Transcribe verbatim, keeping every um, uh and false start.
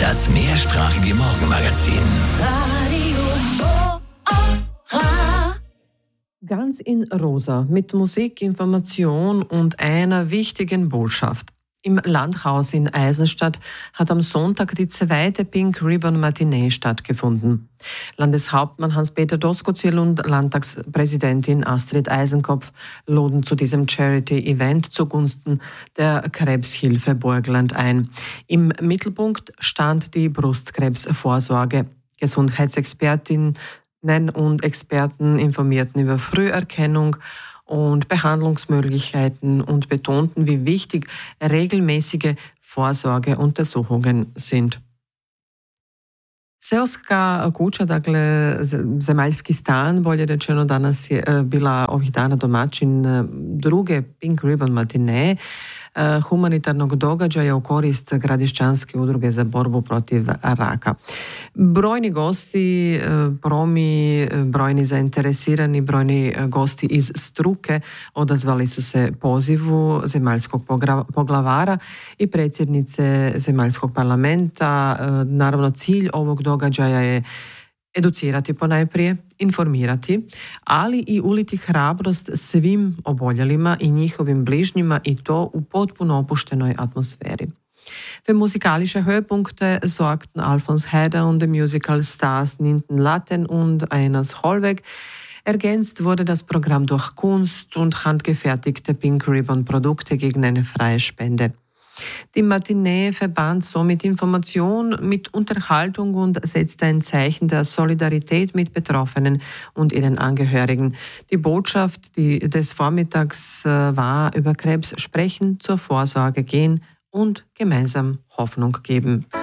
Das mehrsprachige Morgenmagazin. Ganz in Rosa, mit Musik, Information und einer wichtigen Botschaft. Im Landhaus in Eisenstadt hat am Sonntag die zweite Pink Ribbon Matinee stattgefunden. Landeshauptmann Hans-Peter Doskozil und Landtagspräsidentin Astrid Eisenkopf luden zu diesem Charity-Event zugunsten der Krebshilfe Burgenland ein. Im Mittelpunkt stand die Brustkrebsvorsorge. Gesundheitsexpertinnen und Experten informierten über Früherkennung und Behandlungsmöglichkeiten und betonten, wie wichtig regelmäßige Vorsorgeuntersuchungen sind. Seoska kuća, dakle zemaljski stan, bolje rečeno, danas je bila ovih dana domaćin druge Pink Ribbon Matinee, humanitarnog događaja u korist Gradišćanske udruge za borbu protiv raka. Brojni gosti, promi, brojni zainteresirani, brojni gosti iz struke odazvali su se pozivu zemaljskog poglavara i predsjednice zemaljskog parlamenta. Naravno, cilj ovog događaja je educirati ponajprije, informirati, ali i uliti hrabrost svim oboljelima i njihovim bližnjima i to u potpuno opuštenoj atmosferi. Für musikalische Höhepunkte sorgten Alfons Heider und die Musical Stars Ninten Latten und Einars Hollweg. Ergänzt wurde das Programm durch Kunst und handgefertigte Pink Ribbon Produkte gegen eine freie Spende. Die Matinee verband somit Information mit Unterhaltung und setzte ein Zeichen der Solidarität mit Betroffenen und ihren Angehörigen. Die Botschaft die des Vormittags war: über Krebs sprechen, zur Vorsorge gehen und gemeinsam Hoffnung geben.